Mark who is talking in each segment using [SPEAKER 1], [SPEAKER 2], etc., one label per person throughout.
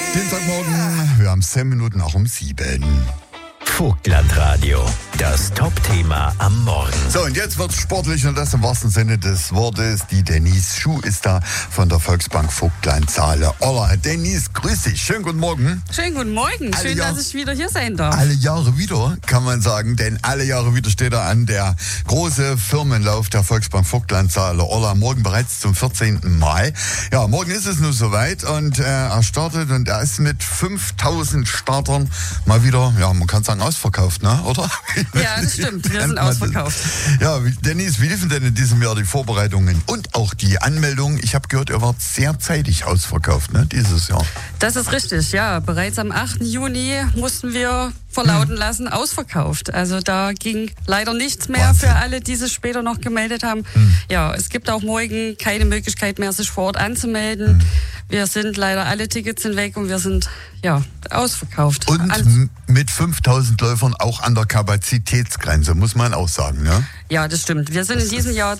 [SPEAKER 1] Dienstagmorgen, wir haben 10 Minuten nach um 7.
[SPEAKER 2] Vogtlandradio, das Top-Thema am Morgen.
[SPEAKER 1] So, und jetzt wird's sportlich und das im wahrsten Sinne des Wortes. Die Denise Schuh ist da von der Volksbank Vogtland-Saale. Hola, Denise, grüß dich. Schönen guten Morgen.
[SPEAKER 3] Schönen guten Morgen. Schön, dass ich wieder hier sein darf.
[SPEAKER 1] Alle Jahre wieder, kann man sagen, denn alle Jahre wieder steht er an, der große Firmenlauf der Volksbank Vogtland-Saale. Hola, morgen bereits zum 14. Mal. Ja, morgen ist es nur soweit und er startet und er ist mit 5000 Startern mal wieder, ja, man kann sagen, ausverkauft, ne? Oder?
[SPEAKER 3] Ja, das stimmt. Wir sind ausverkauft.
[SPEAKER 1] Ja, Denise, wie liefen denn in diesem Jahr die Vorbereitungen und auch die Anmeldungen? Ich habe gehört, ihr wart sehr zeitig ausverkauft, ne? Dieses Jahr.
[SPEAKER 3] Das ist richtig, ja. Bereits am 8. Juni mussten wir verlauten lassen, ausverkauft. Also da ging leider nichts mehr
[SPEAKER 1] Wahnsinn.
[SPEAKER 3] für alle, die sich später noch gemeldet haben. Ja, es gibt auch morgen keine Möglichkeit mehr, sich vor Ort anzumelden. Wir sind leider, alle Tickets sind weg und wir sind, ja, ausverkauft.
[SPEAKER 1] Und mit 5000 Läufern auch an der Kapazitätsgrenze, muss man auch sagen, ne?
[SPEAKER 3] Ja, das stimmt. Wir sind in diesem Jahr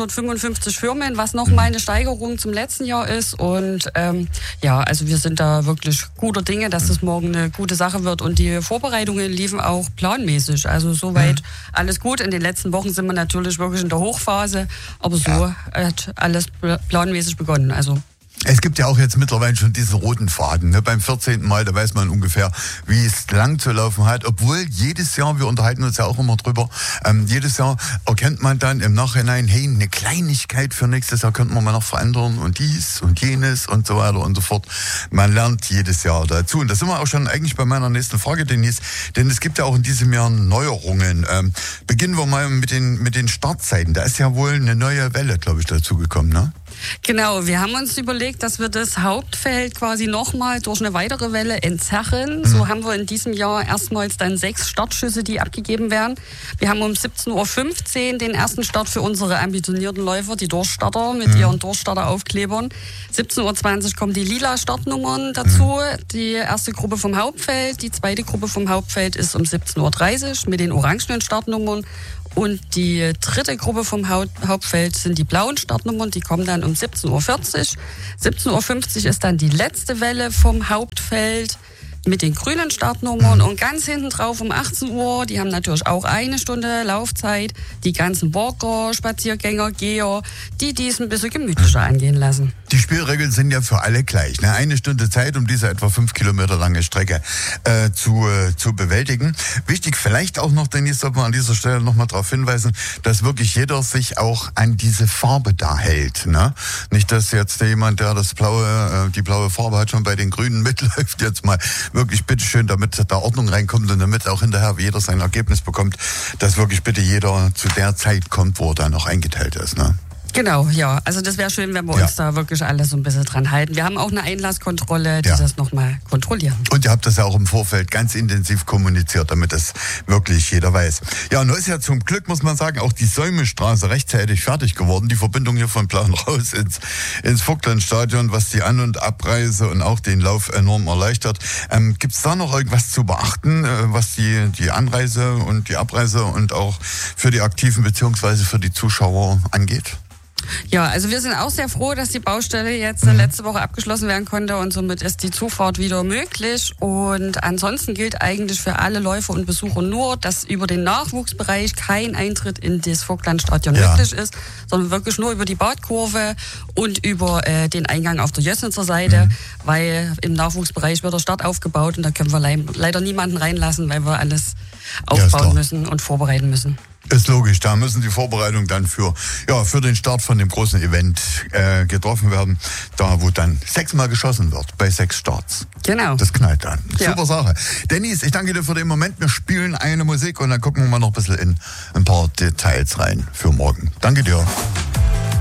[SPEAKER 3] 355 Firmen, was nochmal eine Steigerung zum letzten Jahr ist. Und ja, also wir sind da wirklich guter Dinge, dass es morgen eine gute Sache wird. Und die Vorbereitungen liefen auch planmäßig. Also soweit alles gut. In den letzten Wochen sind wir natürlich wirklich in der Hochphase. Aber so hat alles planmäßig begonnen. Also
[SPEAKER 1] es gibt ja auch jetzt mittlerweile schon diesen roten Faden. Ne? Beim 14. Mal, da weiß man ungefähr, wie es lang zu laufen hat. Obwohl jedes Jahr, wir unterhalten uns ja auch immer drüber, jedes Jahr erkennt man dann im Nachhinein, hey, eine Kleinigkeit für nächstes Jahr könnten wir mal noch verändern und dies und jenes und so weiter und so fort. Man lernt jedes Jahr dazu. Und da sind wir auch schon eigentlich bei meiner nächsten Frage, Denise. Denn es gibt ja auch in diesem Jahr Neuerungen. Beginnen wir mal mit den Startzeiten. Da ist ja wohl eine neue Welle, glaube ich, dazugekommen, ne?
[SPEAKER 3] Genau, wir haben uns überlegt, dass wir das Hauptfeld quasi nochmal durch eine weitere Welle entzerren. So haben wir in diesem Jahr erstmals dann 6 Startschüsse, die abgegeben werden. Wir haben um 17.15 Uhr den ersten Start für unsere ambitionierten Läufer, die Durchstarter mit ihren Durchstarteraufklebern. 17.20 Uhr kommen die lila Startnummern dazu, die erste Gruppe vom Hauptfeld. Die zweite Gruppe vom Hauptfeld ist um 17.30 Uhr mit den orangenen Startnummern. Und die dritte Gruppe vom Hauptfeld sind die blauen Startnummern, die kommen dann um 17.40 Uhr. 17.50 Uhr ist dann die letzte Welle vom Hauptfeld mit den grünen Startnummern und ganz hinten drauf um 18 Uhr, die haben natürlich auch 1 Stunde Laufzeit, die ganzen Walker, Spaziergänger, Geher, die dies ein bisschen gemütlicher angehen lassen.
[SPEAKER 1] Die Spielregeln sind ja für alle gleich, ne? 1 Stunde Zeit, um diese etwa 5 Kilometer lange Strecke zu bewältigen. Wichtig vielleicht auch noch, Denise, sollte man an dieser Stelle nochmal darauf hinweisen, dass wirklich jeder sich auch an diese Farbe da hält, ne? Nicht, dass jetzt jemand, der die blaue Farbe hat, schon bei den Grünen mitläuft, jetzt mal wirklich bitteschön, damit da Ordnung reinkommt und damit auch hinterher jeder sein Ergebnis bekommt, dass wirklich bitte jeder zu der Zeit kommt, wo er da noch eingeteilt ist, ne?
[SPEAKER 3] Genau, ja. Also das wäre schön, wenn wir uns da wirklich alle so ein bisschen dran halten. Wir haben auch eine Einlasskontrolle, die das nochmal kontrollieren.
[SPEAKER 1] Und ihr habt das ja auch im Vorfeld ganz intensiv kommuniziert, damit das wirklich jeder weiß. Ja, nun ist ja zum Glück, muss man sagen, auch die Säumestraße rechtzeitig fertig geworden. Die Verbindung hier von Plauen raus ins Vogtlandstadion, was die An- und Abreise und auch den Lauf enorm erleichtert. Gibt es da noch irgendwas zu beachten, was die Anreise und die Abreise und auch für die Aktiven bzw. für die Zuschauer angeht?
[SPEAKER 3] Ja, also wir sind auch sehr froh, dass die Baustelle jetzt letzte Woche abgeschlossen werden konnte und somit ist die Zufahrt wieder möglich. Und ansonsten gilt eigentlich für alle Läufer und Besucher nur, dass über den Nachwuchsbereich kein Eintritt in das Vogtlandstadion möglich ist, sondern wirklich nur über die Badkurve und über den Eingang auf der Jössnitzer Seite, weil im Nachwuchsbereich wird der Start aufgebaut und da können wir leider niemanden reinlassen, weil wir alles aufbauen müssen und vorbereiten müssen.
[SPEAKER 1] Ist logisch, da müssen die Vorbereitungen dann für den Start von dem großen Event getroffen werden, da wo dann 6-mal geschossen wird, bei 6 Starts.
[SPEAKER 3] Genau.
[SPEAKER 1] Das knallt dann.
[SPEAKER 3] Ja.
[SPEAKER 1] Super Sache. Denise, ich danke dir für den Moment. Wir spielen eine Musik und dann gucken wir mal noch ein bisschen in ein paar Details rein für morgen. Danke dir.